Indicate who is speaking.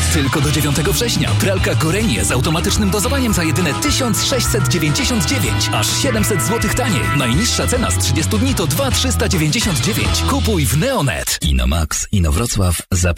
Speaker 1: Tylko do 9 września. Pralka Gorenie z automatycznym dozowaniem za jedyne 1699. Aż 700 zł taniej. Najniższa cena z 30 dni to 2399. Kupuj w Neonet.
Speaker 2: Inomax, Inowrocław,